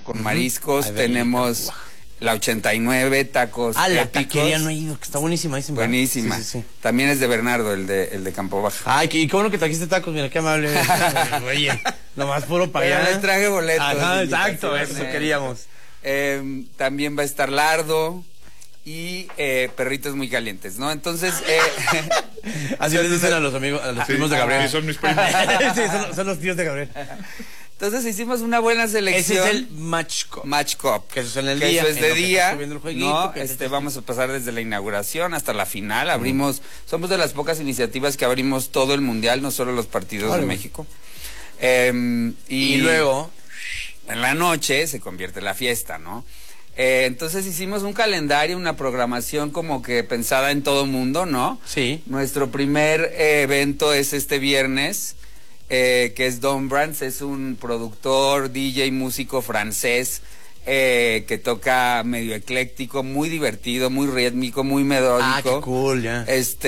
con mariscos, tenemos la 89, tacos la épicos. taquería no he ido, que está buenísima. Buenísima. Sí. También es de Bernardo, el de Campo Baja. Ay, qué bueno que trajiste tacos, mira, qué amable. Oye, nomás puro para allá. Les traje boletos. Ajá, exacto, eso queríamos. También va a estar Lardo y perritos muy calientes, ¿no? Entonces, así les dicen a los amigos, a los primos de Gabriel. Sí, son mis primos. Sí, son los tíos de Gabriel. Entonces hicimos una buena selección. Ese es el Match Cup. Match Cup. Que eso es en el día. Eso es de día. ¿No? Vamos a pasar desde la inauguración hasta la final. Somos de las pocas iniciativas que abrimos todo el mundial, no solo los partidos de México. Y luego, en la noche se convierte en la fiesta, ¿no? Entonces hicimos un calendario, una programación como que pensada en todo mundo, ¿no? Sí. Nuestro primer evento es este viernes. Que es Don Brands, es un productor, DJ, músico francés que toca medio ecléctico, muy divertido, muy rítmico, muy melódico. Qué cool, ya.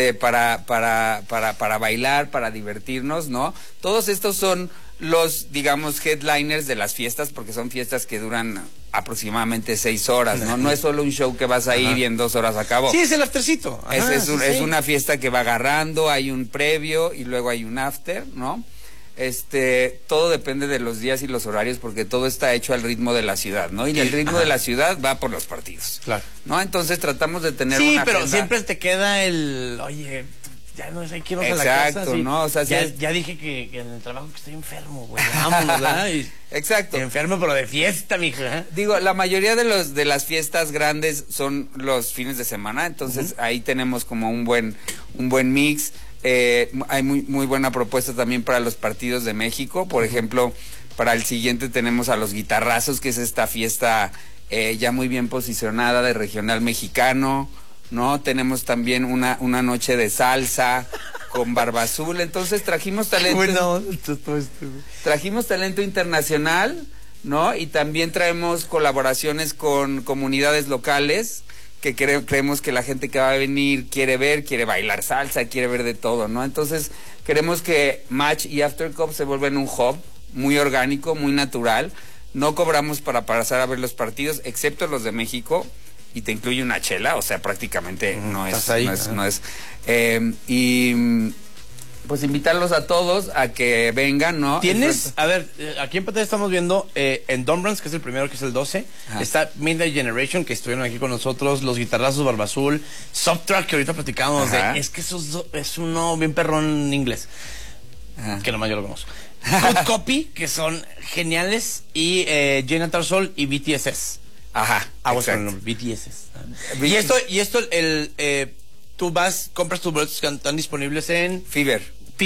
Para bailar, para divertirnos, ¿no? Todos estos son los, digamos, headliners de las fiestas, porque son fiestas que duran aproximadamente 6 horas, ¿no? No es solo un show que vas a ir y en 2 horas acabó. Sí, es el aftercito. Es una fiesta que va agarrando, hay un previo y luego hay un after, ¿no? Todo depende de los días y los horarios, porque todo está hecho al ritmo de la ciudad, ¿no? Y el ritmo de la ciudad va por los partidos. Claro. ¿No? Entonces tratamos de tener una pero agenda. Siempre te queda oye, ya no sé, quiero ir a la casa. Exacto, ¿no? O sea, ya dije que en el trabajo que estoy enfermo, güey, vámonos, ¿verdad? Exacto. Enfermo, pero de fiesta, mija. Digo, la mayoría de las fiestas grandes son los fines de semana, entonces ahí tenemos como un buen mix. Hay muy buena propuesta también para los partidos de México. Por ejemplo, para el siguiente tenemos a los Guitarrazos, que es esta fiesta ya muy bien posicionada de regional mexicano, ¿no? Tenemos también una noche de salsa con Barba Azul. Entonces trajimos talento. Trajimos talento internacional, ¿no? Y también traemos colaboraciones con comunidades locales, que creemos que la gente que va a venir quiere bailar salsa, quiere ver de todo, ¿no? Entonces queremos que Match y After Cup se vuelvan un hub muy orgánico, muy natural. No cobramos para pasar a ver los partidos, excepto los de México, y te incluye una chela, o sea, prácticamente no es. Pues invitarlos a todos a que vengan, ¿no? A ver, aquí en pantalla estamos viendo en Don Brands, que es el primero, que es el 12. Está Midnight Generation, que estuvieron aquí con nosotros, los Guitarrazos, Barba Azul, Subtrack, que ahorita platicábamos es que es uno bien perrón en inglés, que nomás yo lo vemos. Good Copy, que son geniales, y Jenna Tarsol y BTSS. Vamos con el nombre, BTSS. Y esto, tú compras tus boletos que están disponibles en Fever,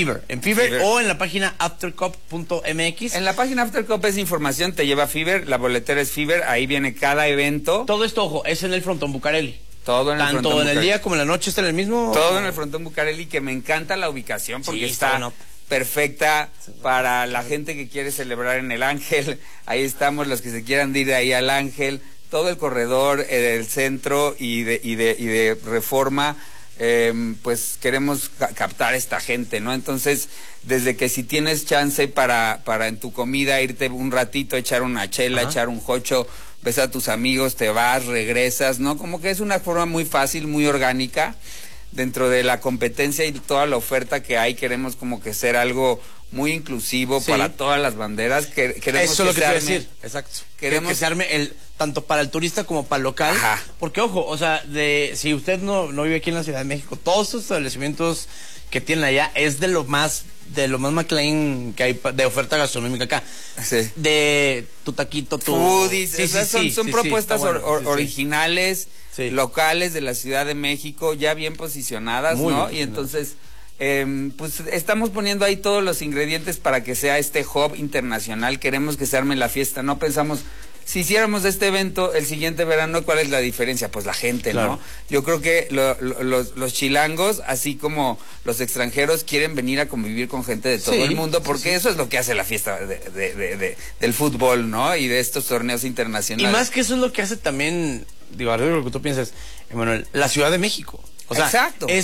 o en la página aftercup.mx. En la página Aftercup es información, te lleva Fever, la boletera es Fever, ahí viene cada evento. Todo esto, ojo, es en el Frontón Bucareli. Todo en el Tanto Frontón en el día como en la noche está en el mismo. Todo en el Frontón Bucareli, que me encanta la ubicación porque está perfecta para la gente que quiere celebrar en el Ángel. Ahí estamos los que se quieran ir de ahí al Ángel, todo el corredor del centro y de Reforma. Pues queremos captar esta gente, ¿no? Entonces, desde que si tienes chance para en tu comida irte un ratito, echar una chela, echar un jocho, ves a tus amigos, te vas, regresas, ¿no? Como que es una forma muy fácil, muy orgánica. Dentro de la competencia y toda la oferta que hay, queremos como que ser algo muy inclusivo para todas las banderas. Queremos eso es lo que te iba a decir. Exacto. Queremos que se arme tanto para el turista como para el local. Porque, ojo, o sea, si usted no vive aquí en la Ciudad de México, todos estos establecimientos que tienen allá es de lo más McLean que hay de oferta gastronómica acá. De tu taquito, tu foodies, son propuestas originales, locales de la Ciudad de México, ya bien posicionadas, ¿no? Y entonces pues estamos poniendo ahí todos los ingredientes para que sea este hub internacional. Queremos que se arme la fiesta, no pensamos, si hiciéramos este evento el siguiente verano, ¿cuál es la diferencia? Pues la gente, ¿no? Yo creo que los chilangos, así como los extranjeros, quieren venir a convivir con gente de todo el mundo, porque eso es lo que hace la fiesta del fútbol, ¿no? Y de estos torneos internacionales. Y más que eso es lo que hace también, digo, lo que tú piensas, Emanuel, la Ciudad de México. O sea,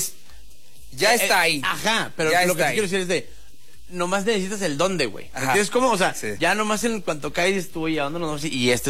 ya está ahí. Pero lo que te quiero decir es nomás necesitas el dónde, güey. ¿Entiendes cómo? O sea, ya nomás en cuanto caes tú, ¿y a dónde nos vamos? Y